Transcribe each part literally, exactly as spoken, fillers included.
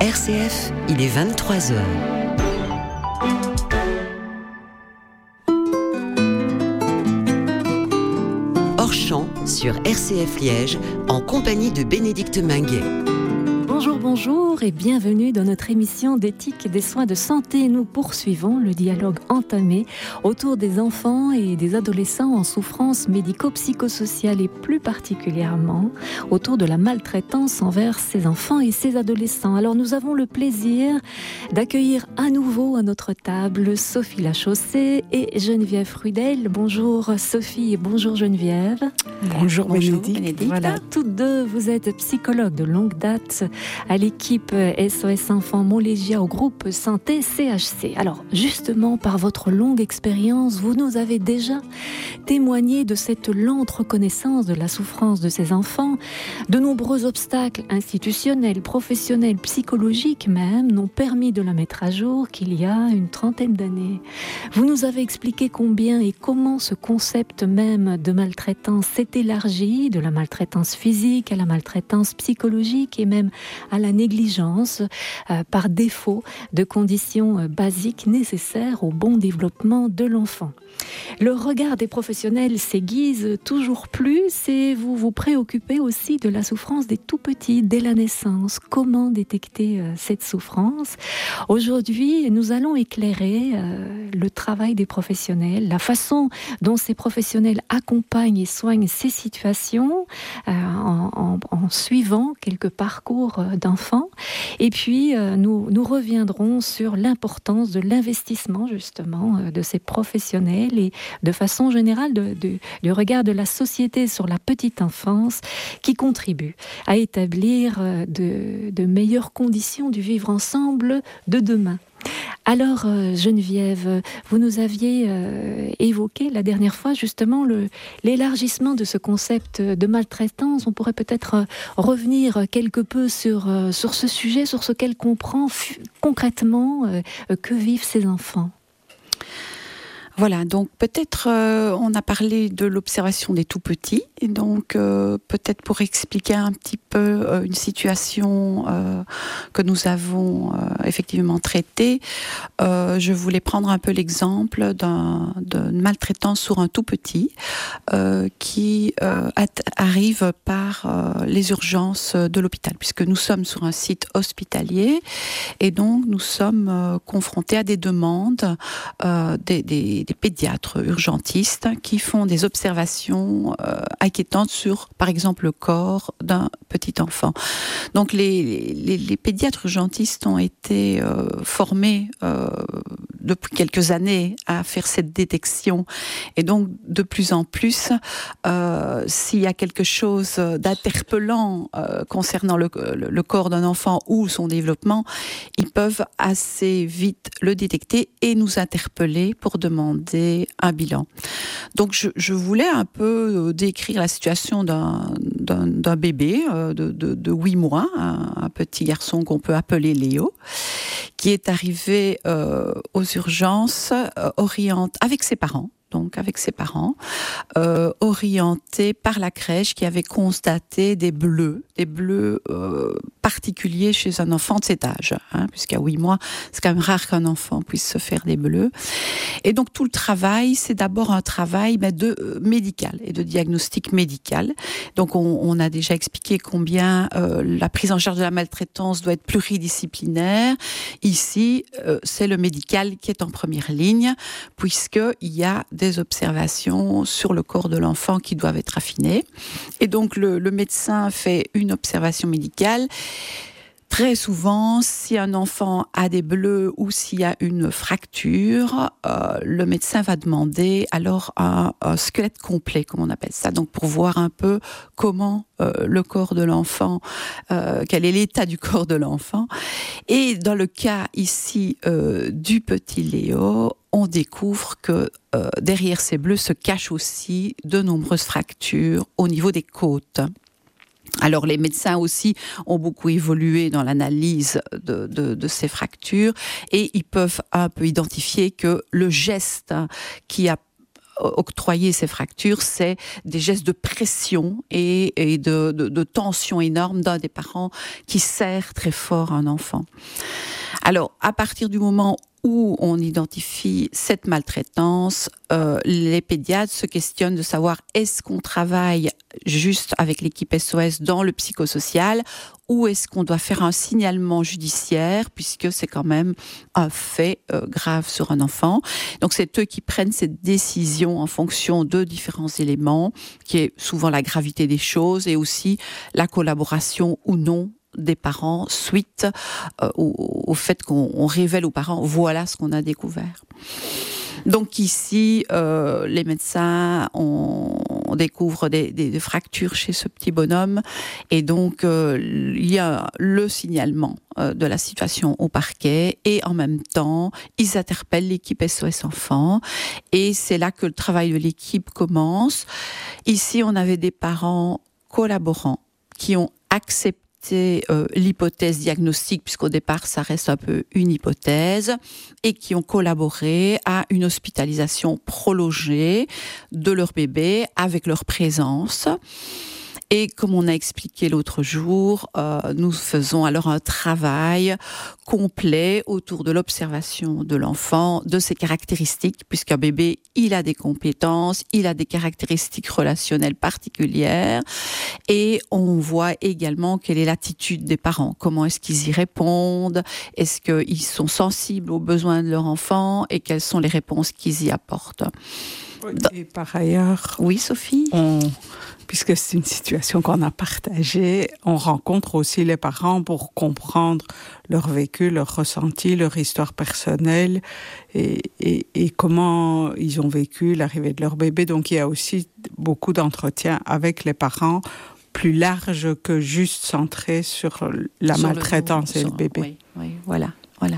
R C F, il est vingt-trois heures. Hors champ sur R C F Liège, en compagnie de Bénédicte Minguet. Bonjour, bonjour et bienvenue dans notre émission d'éthique et des soins de santé. Nous poursuivons le dialogue entamé autour des enfants et des adolescents en souffrance médico-psychosociale et plus particulièrement autour de la maltraitance envers ces enfants et ces adolescents. Alors nous avons le plaisir d'accueillir à nouveau à notre table Sophie Lachaussée et Geneviève Rudel. Bonjour Sophie et bonjour Geneviève. Bonjour, bonjour Bénédicte. Bénédicte. Voilà, toutes deux, vous êtes psychologues de longue date à l'équipe S O S Enfants Montlégia au groupe Santé C H C. Alors justement, par votre longue expérience, vous nous avez déjà témoigné de cette lente reconnaissance de la souffrance de ces enfants. De nombreux obstacles institutionnels, professionnels, psychologiques même, n'ont permis de la mettre à jour qu'il y a une trentaine d'années. Vous nous avez expliqué combien et comment ce concept même de maltraitance s'est élargi, de la maltraitance physique à la maltraitance psychologique et même à la négligence euh, par défaut de conditions euh, basiques nécessaires au bon développement de l'enfant. Le regard des professionnels s'aiguise toujours plus et vous vous préoccupez aussi de la souffrance des tout-petits dès la naissance. Comment détecter euh, cette souffrance ? Aujourd'hui, nous allons éclairer euh, le travail des professionnels, la façon dont ces professionnels accompagnent et soignent ces situations euh, en, en, en suivant quelques parcours d'enfants. Et puis, euh, nous, nous reviendrons sur l'importance de l'investissement, justement, euh, de ces professionnels et de façon générale de, de, du regard de la société sur la petite enfance qui contribue à établir euh, de, de meilleures conditions du vivre ensemble de demain. Alors euh, Geneviève, vous nous aviez euh, évoqué la dernière fois justement le, l'élargissement de ce concept de maltraitance. On pourrait peut-être euh, revenir quelque peu sur, euh, sur ce sujet, sur ce qu'elle comprend f- concrètement euh, que vivent ces enfants. Voilà, donc peut-être euh, on a parlé de l'observation des tout-petits, et donc euh, peut-être pour expliquer un petit peu euh, une situation euh, que nous avons euh, effectivement traitée, euh, je voulais prendre un peu l'exemple d'un, d'une maltraitance sur un tout-petit euh, qui euh, at- arrive par euh, les urgences de l'hôpital, puisque nous sommes sur un site hospitalier et donc nous sommes euh, confrontés à des demandes euh, des, des des pédiatres urgentistes qui font des observations euh, inquiétantes sur, par exemple, le corps d'un petit enfant. Donc, les, les, les pédiatres urgentistes ont été euh, formés euh, depuis quelques années à faire cette détection. Et donc, de plus en plus, euh, s'il y a quelque chose d'interpellant euh, concernant le, le, le corps d'un enfant ou son développement, ils peuvent assez vite le détecter et nous interpeller pour demander un bilan. Donc je, je voulais un peu décrire la situation d'un, d'un, d'un bébé de, de, de huit mois, un, un petit garçon qu'on peut appeler Léo, qui est arrivé euh, aux urgences euh, orienté avec ses parents. donc avec ses parents, euh, orientés par la crèche qui avait constaté des bleus, des bleus euh, particuliers chez un enfant de cet âge, hein, puisqu'à huit mois, c'est quand même rare qu'un enfant puisse se faire des bleus. Et donc tout le travail, c'est d'abord un travail ben, de euh, médical et de diagnostic médical. Donc on, on a déjà expliqué combien euh, la prise en charge de la maltraitance doit être pluridisciplinaire. Ici, euh, c'est le médical qui est en première ligne, puisqu'il y a des observations sur le corps de l'enfant qui doivent être affinées. Et donc le, le médecin fait une observation médicale. Très souvent, si un enfant a des bleus ou s'il y a une fracture, euh, le médecin va demander alors un, un squelette complet, comme on appelle ça, donc pour voir un peu comment euh, le corps de l'enfant, euh, quel est l'état du corps de l'enfant. Et dans le cas ici euh, du petit Léo, on découvre que euh, derrière ces bleus se cachent aussi de nombreuses fractures au niveau des côtes. Alors les médecins aussi ont beaucoup évolué dans l'analyse de, de, de ces fractures et ils peuvent un peu identifier que le geste qui a octroyer ces fractures, c'est des gestes de pression et, et de, de, de tension énorme d'un des parents qui serre très fort un enfant. Alors, à partir du moment où on identifie cette maltraitance, euh, les pédiatres se questionnent de savoir est-ce qu'on travaille juste avec l'équipe S O S dans le psychosocial ou est-ce qu'on doit faire un signalement judiciaire puisque c'est quand même un fait euh, grave sur un enfant. Donc c'est eux qui prennent cette décision en fonction de différents éléments, qui est souvent la gravité des choses et aussi la collaboration ou non des parents suite euh, au, au fait qu'on on révèle aux parents voilà ce qu'on a découvert. Donc ici, euh, les médecins, on, on découvre des, des, des fractures chez ce petit bonhomme et donc euh, il y a le signalement euh, de la situation au parquet et en même temps, ils interpellent l'équipe S O S Enfants et c'est là que le travail de l'équipe commence. Ici, on avait des parents collaborants qui ont accepté Euh, l'hypothèse diagnostique, puisqu'au départ ça reste un peu une hypothèse, et qui ont collaboré à une hospitalisation prolongée de leur bébé avec leur présence. Et comme on a expliqué l'autre jour, euh, nous faisons alors un travail complet autour de l'observation de l'enfant, de ses caractéristiques, puisqu'un bébé, il a des compétences, il a des caractéristiques relationnelles particulières, et on voit également quelle est l'attitude des parents, comment est-ce qu'ils y répondent, est-ce qu'ils sont sensibles aux besoins de leur enfant, et quelles sont les réponses qu'ils y apportent. Et par ailleurs, oui, Sophie, on, puisque c'est une situation qu'on a partagée, on rencontre aussi les parents pour comprendre leur vécu, leur ressenti, leur histoire personnelle et, et, et comment ils ont vécu l'arrivée de leur bébé. Donc il y a aussi beaucoup d'entretiens avec les parents, plus large que juste centré sur la sur maltraitance le, et sur, le bébé. Oui, oui, voilà, voilà.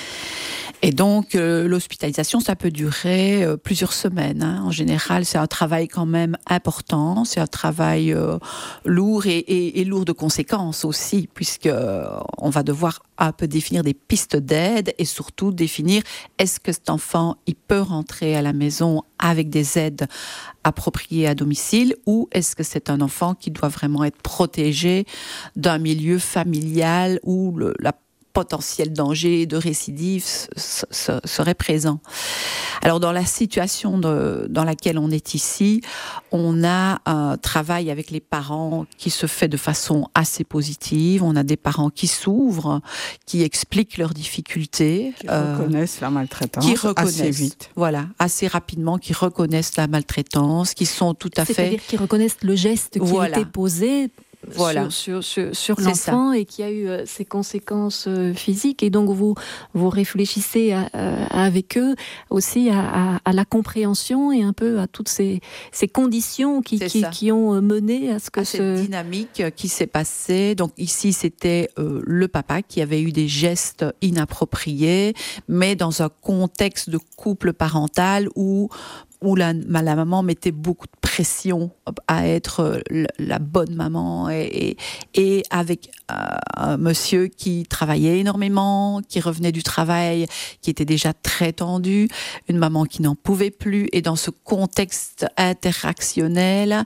Et donc, euh, l'hospitalisation, ça peut durer euh, plusieurs semaines. Hein. En général, c'est un travail quand même important. C'est un travail euh, lourd et, et, et lourd de conséquences aussi, puisque euh, on va devoir un peu définir des pistes d'aide et surtout définir est-ce que cet enfant, il peut rentrer à la maison avec des aides appropriées à domicile ou est-ce que c'est un enfant qui doit vraiment être protégé d'un milieu familial où le, la potentiel danger de récidive serait présent. Alors dans la situation de, dans laquelle on est ici, on a un travail avec les parents qui se fait de façon assez positive. On a des parents qui s'ouvrent, qui expliquent leurs difficultés, qui euh, reconnaissent la maltraitance qui reconnaissent, assez vite, voilà, assez rapidement, qui reconnaissent la maltraitance, qui sont tout à C'est-à-dire fait, c'est-à-dire qui reconnaissent le geste qui voilà. a été posé. Voilà. sur, sur, sur, sur l'enfant et qui a eu euh, ses conséquences euh, physiques et donc vous, vous réfléchissez à, à, avec eux aussi à, à, à la compréhension et un peu à toutes ces, ces conditions qui, qui, qui ont mené à ce que à ce... cette dynamique qui s'est passée. Donc ici c'était euh, le papa qui avait eu des gestes inappropriés mais dans un contexte de couple parental où où la, la maman mettait beaucoup de pression à être la bonne maman et, et, et avec euh, un monsieur qui travaillait énormément, qui revenait du travail, qui était déjà très tendu, une maman qui n'en pouvait plus et dans ce contexte interactionnel,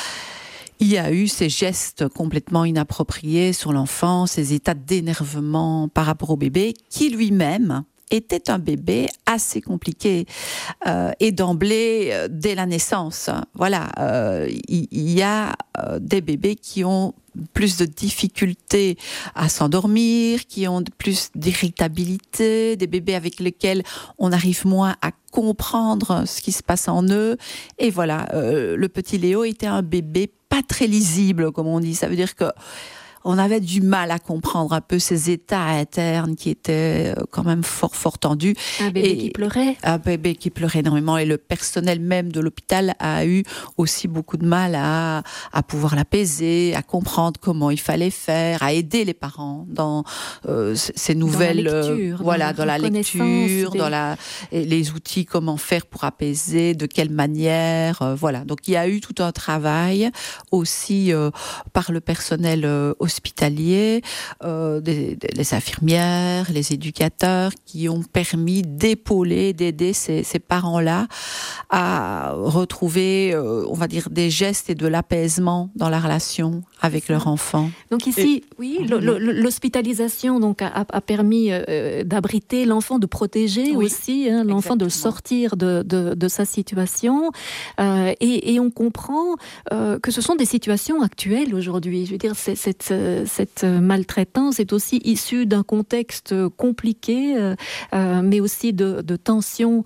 il y a eu ces gestes complètement inappropriés sur l'enfant, ces états d'énervement par rapport au bébé qui lui-même était un bébé assez compliqué euh, et d'emblée euh, dès la naissance. Voilà, euh, il, il y a euh, des bébés qui ont plus de difficultés à s'endormir, qui ont plus d'irritabilité, des bébés avec lesquels on arrive moins à comprendre ce qui se passe en eux. Et voilà, euh, le petit Léo était un bébé pas très lisible, comme on dit. Ça veut dire que on avait du mal à comprendre un peu ces états internes qui étaient quand même fort, fort tendus. Un bébé et qui pleurait. Un bébé qui pleurait énormément. Et le personnel même de l'hôpital a eu aussi beaucoup de mal à, à pouvoir l'apaiser, à comprendre comment il fallait faire, à aider les parents dans euh, ces nouvelles... Dans la lecture. Euh, voilà, dans la, dans la lecture, des... dans la, les outils, comment faire pour apaiser, de quelle manière. Euh, voilà. Donc il y a eu tout un travail aussi euh, par le personnel euh, hospitalier hospitalier, euh, des, des, les infirmières, les éducateurs qui ont permis d'épauler, d'aider ces, ces parents-là à retrouver, euh, on va dire, des gestes et de l'apaisement dans la relation avec leur enfant. Donc ici, et, oui, le, le, l'hospitalisation donc, a, a permis euh, d'abriter l'enfant, de protéger oui, aussi hein, l'enfant, exactement. De sortir de, de, de sa situation. Euh, et, et on comprend euh, que ce sont des situations actuelles aujourd'hui. Je veux dire, c'est, cette, cette maltraitance est aussi issue d'un contexte compliqué, euh, euh, mais aussi de, de tensions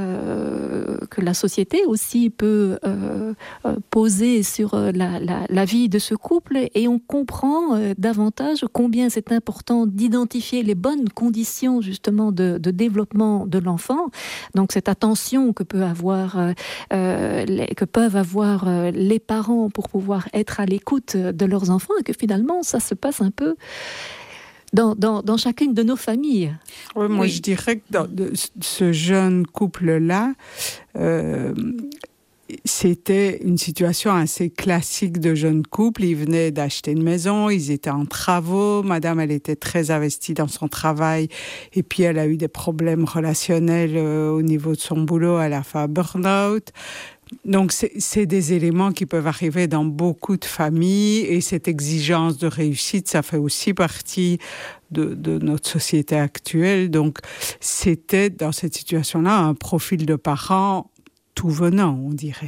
euh, que la société aussi peut euh, poser sur la, la, la vie de ce couple. Et on comprend euh, davantage combien c'est important d'identifier les bonnes conditions justement de, de développement de l'enfant. Donc cette attention que peut avoir, euh, les, que peuvent avoir euh, les parents pour pouvoir être à l'écoute de leurs enfants, et que finalement ça se passe un peu Dans, dans, dans chacune de nos familles. Oui, moi, oui. je dirais que dans de, ce jeune couple-là, euh, c'était une situation assez classique de jeune couple. Ils venaient d'acheter une maison, ils étaient en travaux. Madame, elle était très investie dans son travail. Et puis, elle a eu des problèmes relationnels euh, au niveau de son boulot. Elle a fait un burn-out. Donc, c'est, c'est des éléments qui peuvent arriver dans beaucoup de familles, et cette exigence de réussite, ça fait aussi partie de, de notre société actuelle. Donc, c'était dans cette situation-là un profil de parents tout venant, on dirait.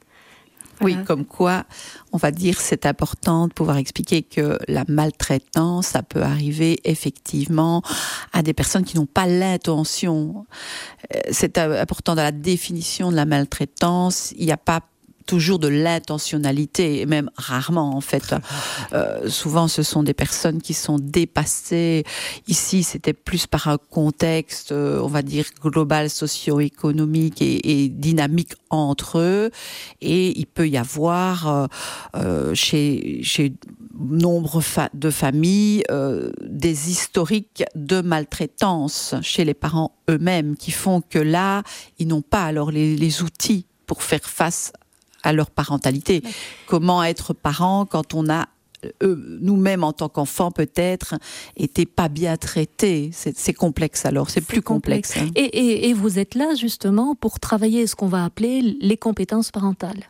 Oui, comme quoi, on va dire, c'est important de pouvoir expliquer que la maltraitance, ça peut arriver effectivement à des personnes qui n'ont pas l'intention. C'est important dans la définition de la maltraitance. Il n'y a pas toujours de l'intentionnalité, et même rarement en fait. Euh, souvent ce sont des personnes qui sont dépassées. Ici c'était plus par un contexte, euh, on va dire global, socio-économique et, et dynamique entre eux, et il peut y avoir euh, euh, chez, chez nombre fa- de familles euh, des historiques de maltraitance chez les parents eux-mêmes, qui font que là ils n'ont pas alors les, les outils pour faire face à leur parentalité. Ouais. Comment être parent quand on a, euh, nous-mêmes en tant qu'enfants peut-être, été pas bien traités. C'est, c'est complexe alors, c'est, c'est plus complexe. complexe hein. et, et, et vous êtes là justement pour travailler ce qu'on va appeler les compétences parentales.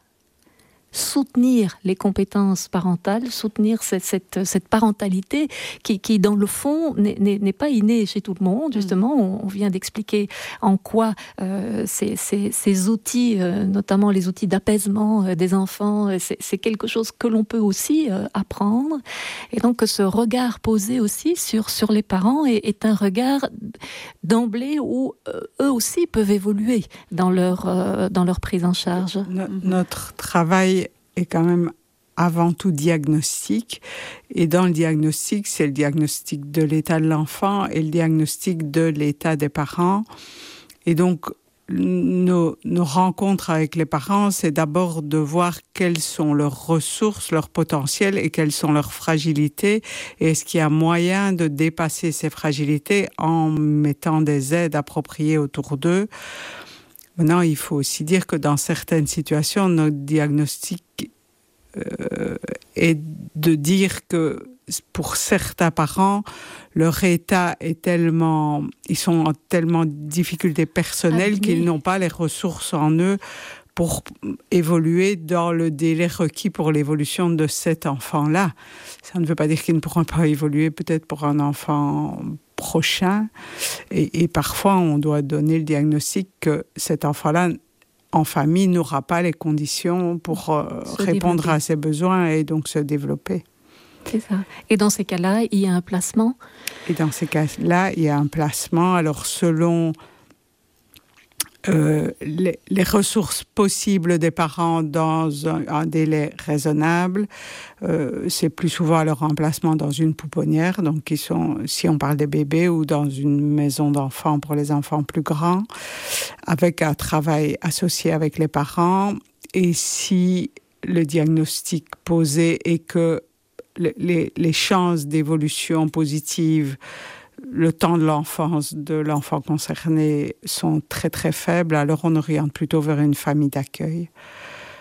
Soutenir les compétences parentales, soutenir cette, cette, cette parentalité qui, qui, dans le fond, n'est, n'est, n'est pas innée chez tout le monde. Justement, on, on vient d'expliquer en quoi euh, ces, ces, ces outils, euh, notamment les outils d'apaisement euh, des enfants, euh, c'est, c'est quelque chose que l'on peut aussi euh, apprendre. Et donc, que ce regard posé aussi sur, sur les parents est, est un regard d'emblée où euh, eux aussi peuvent évoluer dans leur, euh, dans leur prise en charge. No- notre travail est quand même avant tout diagnostic, et dans le diagnostic, c'est le diagnostic de l'état de l'enfant et le diagnostic de l'état des parents. Et donc nos, nos rencontres avec les parents, c'est d'abord de voir quelles sont leurs ressources, leurs potentiels, et quelles sont leurs fragilités, et est-ce qu'il y a moyen de dépasser ces fragilités en mettant des aides appropriées autour d'eux. Maintenant, il faut aussi dire que dans certaines situations, notre diagnostic euh, est de dire que pour certains parents, leur état est tellement, ils sont en tellement de difficultés personnelles ah, oui. qu'ils n'ont pas les ressources en eux pour évoluer dans le délai requis pour l'évolution de cet enfant-là. Ça ne veut pas dire qu'ils ne pourront pas évoluer peut-être pour un enfant prochain. Et, et parfois, on doit donner le diagnostic que cet enfant-là, en famille, n'aura pas les conditions pour euh, répondre développer. à ses besoins et donc se développer. C'est ça. Et dans ces cas-là, il y a un placement ? Et dans ces cas-là, il y a un placement. Alors, selon Euh, les, les ressources possibles des parents dans un, un délai raisonnable, euh, c'est plus souvent leur remplacement dans une pouponnière, donc qui sont, si on parle des bébés, ou dans une maison d'enfants pour les enfants plus grands, avec un travail associé avec les parents. Et si le diagnostic posé est que les, les chances d'évolution positive le temps de l'enfance de l'enfant concerné sont très très faibles, alors on oriente plutôt vers une famille d'accueil.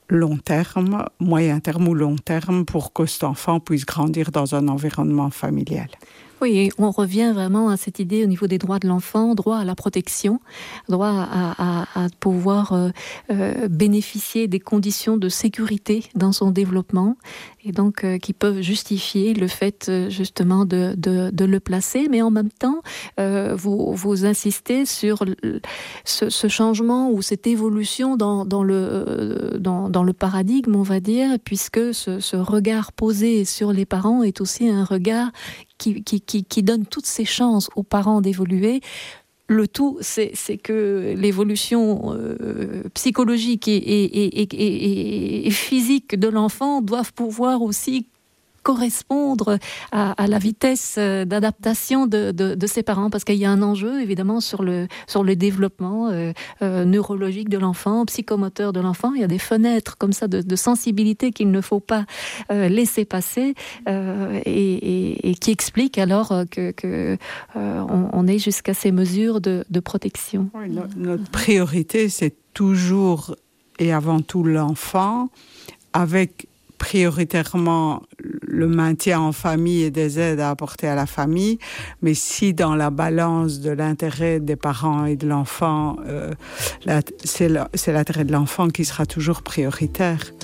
long terme, moyen terme ou long terme pour que cet enfant puisse grandir dans un environnement familial. Oui, et on revient vraiment à cette idée au niveau des droits de l'enfant, droit à la protection, droit à, à, à pouvoir euh, euh, bénéficier des conditions de sécurité dans son développement, et donc euh, qui peuvent justifier le fait euh, justement de, de, de le placer, mais en même temps, euh, vous, vous insistez sur le, ce, ce changement ou cette évolution dans, dans, le, dans, dans le paradigme, on va dire, puisque ce, ce regard posé sur les parents est aussi un regard Qui, qui, qui, qui donne toutes ses chances aux parents d'évoluer. Le tout, c'est, c'est que l'évolution euh, psychologique et, et, et, et, et physique de l'enfant doivent pouvoir aussi correspondre à, à la vitesse d'adaptation de, de, de ses parents, parce qu'il y a un enjeu évidemment sur le, sur le développement euh, euh, neurologique de l'enfant, psychomoteur de l'enfant. Il y a des fenêtres comme ça de, de sensibilité qu'il ne faut pas euh, laisser passer euh, et, et, et qui expliquent alors que, que euh, on, on est jusqu'à ces mesures de, de protection. Oui, no, notre priorité, c'est toujours et avant tout l'enfant, avec prioritairement le maintien en famille et des aides à apporter à la famille, mais si dans la balance de l'intérêt des parents et de l'enfant, euh, la, c'est, la, c'est l'intérêt de l'enfant qui sera toujours prioritaire.